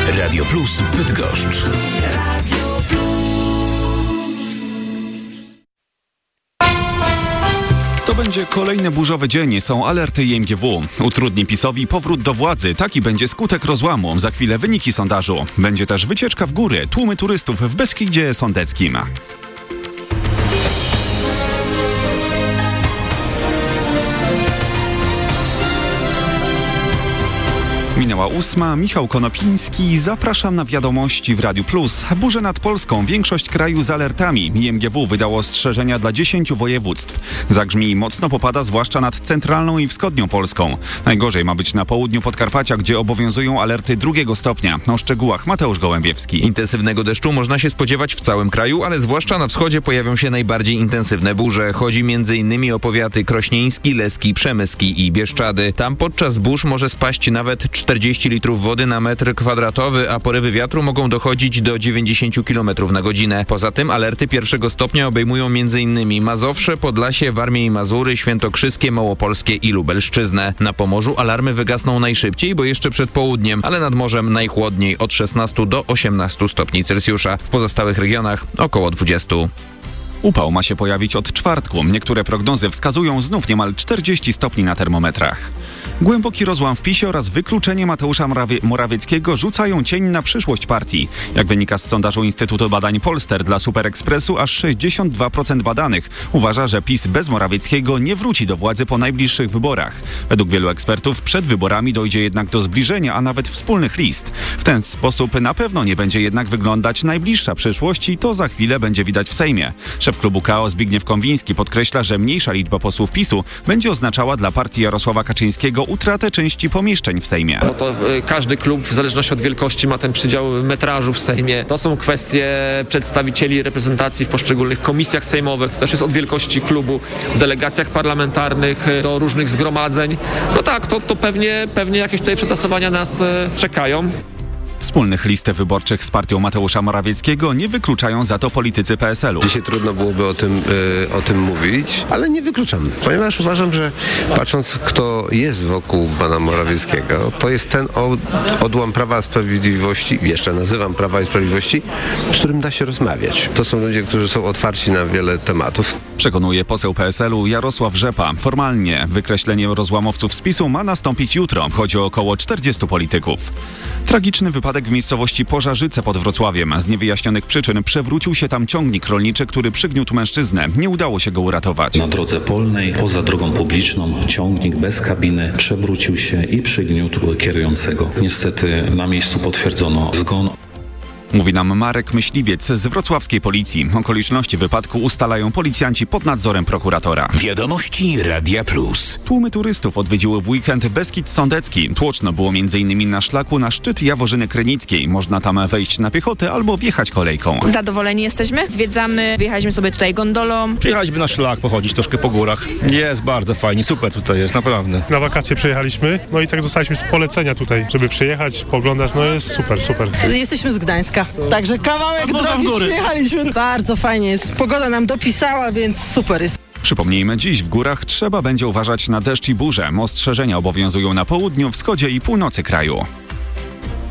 Radio Plus Bydgoszcz. To będzie kolejny burzowy dzień, są alerty IMGW. Utrudni PiS-owi powrót do władzy, taki będzie skutek rozłamu. Za chwilę wyniki sondażu. Będzie też wycieczka w góry, tłumy turystów w Beskidzie Sądeckim. Minęła 8, Michał Konopiński, zapraszam na wiadomości w Radiu Plus. Burze nad Polską, większość kraju z alertami. IMGW wydało ostrzeżenia dla 10 województw. Zagrzmi mocno popada, zwłaszcza nad centralną i wschodnią Polską. Najgorzej ma być na południu Podkarpacia, gdzie obowiązują alerty 2 stopnia. O szczegółach Mateusz Gołębiewski. Intensywnego deszczu można się spodziewać w całym kraju, ale zwłaszcza na wschodzie pojawią się najbardziej intensywne burze. Chodzi m.in. o powiaty krośnieński, leski, przemyski i Bieszczady. Tam podczas burz może spaść nawet 40 litrów wody na metr kwadratowy, a porywy wiatru mogą dochodzić do 90 km na godzinę. Poza tym alerty 1 stopnia obejmują m.in. Mazowsze, Podlasie, Warmię i Mazury, Świętokrzyskie, Małopolskie i Lubelszczyznę. Na Pomorzu alarmy wygasną najszybciej, bo jeszcze przed południem, ale nad morzem najchłodniej od 16 do 18 stopni Celsjusza. W pozostałych regionach około 20. Upał ma się pojawić od czwartku. Niektóre prognozy wskazują znów niemal 40 stopni na termometrach. Głęboki rozłam w PiS-ie oraz wykluczenie Mateusza Morawieckiego rzucają cień na przyszłość partii. Jak wynika z sondażu Instytutu Badań Polster dla Super Expressu, aż 62% badanych uważa, że PiS bez Morawieckiego nie wróci do władzy po najbliższych wyborach. Według wielu ekspertów przed wyborami dojdzie jednak do zbliżenia, a nawet wspólnych list. W ten sposób na pewno nie będzie jednak wyglądać najbliższa przyszłość i to za chwilę będzie widać w Sejmie. Szef klubu KO Zbigniew Konwiński podkreśla, że mniejsza liczba posłów PiS-u będzie oznaczała dla partii Jarosława Kaczyńskiego utratę części pomieszczeń w Sejmie. Bo to każdy klub w zależności od wielkości ma ten przydział metrażu w Sejmie. To są kwestie przedstawicieli reprezentacji w poszczególnych komisjach sejmowych. To też jest od wielkości klubu, w delegacjach parlamentarnych, do różnych zgromadzeń. No tak, to pewnie jakieś tutaj przetasowania nas czekają. Wspólnych list wyborczych z partią Mateusza Morawieckiego nie wykluczają za to politycy PSL-u. Dzisiaj trudno byłoby o tym mówić, ale nie wykluczam, ponieważ uważam, że patrząc, kto jest wokół pana Morawieckiego, to jest ten odłam Prawa i Sprawiedliwości, jeszcze nazywam Prawa i Sprawiedliwości, z którym da się rozmawiać. To są ludzie, którzy są otwarci na wiele tematów. Przekonuje poseł PSL-u Jarosław Rzepa. Formalnie wykreślenie rozłamowców z PiS-u ma nastąpić jutro. Chodzi o około 40 polityków. Tragiczny wypadek w miejscowości Pożarzyce pod Wrocławiem. Z niewyjaśnionych przyczyn przewrócił się tam ciągnik rolniczy, który przygniótł mężczyznę. Nie udało się go uratować. Na drodze polnej, poza drogą publiczną, ciągnik bez kabiny przewrócił się i przygniótł kierującego. Niestety na miejscu potwierdzono zgon. Mówi nam Marek Myśliwiec z wrocławskiej policji. Okoliczności wypadku ustalają policjanci pod nadzorem prokuratora. Wiadomości Radia Plus. Tłumy turystów odwiedziły w weekend Beskid Sądecki. Tłoczno było m.in. na szlaku na szczyt Jaworzyny Krynickiej. Można tam wejść na piechotę albo wjechać kolejką. Zadowoleni jesteśmy. Zwiedzamy, wyjechaliśmy sobie tutaj gondolą. Przyjechaliśmy na szlak, pochodzić troszkę po górach. Jest bardzo fajnie, super tutaj jest, naprawdę. Na wakacje przyjechaliśmy, no i tak dostaliśmy z polecenia tutaj, żeby przyjechać, pooglądać, no jest super, super. Jesteśmy z Gdańska. Także kawałek drogi przyjechaliśmy. Bardzo fajnie jest. Pogoda nam dopisała, więc super jest. Przypomnijmy, dziś w górach trzeba będzie uważać na deszcz i burze. Ostrzeżenia obowiązują na południu, wschodzie i północy kraju.